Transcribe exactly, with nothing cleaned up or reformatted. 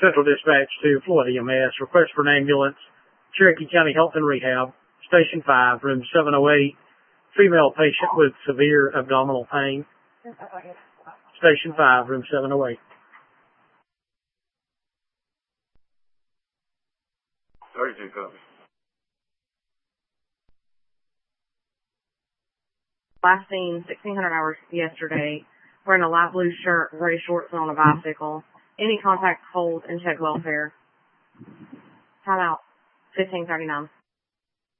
Central Dispatch to Floyd E M S. Request for an ambulance. Cherokee County Health and Rehab. Station five, room seven oh eight. Female patient with severe abdominal pain. Station five, room seven oh eight. thirty-two copy. Last seen sixteen hundred hours yesterday. Wearing a light blue shirt, gray shorts, and on a bicycle. Any contact hold and check welfare. Time out. fifteen thirty-nine.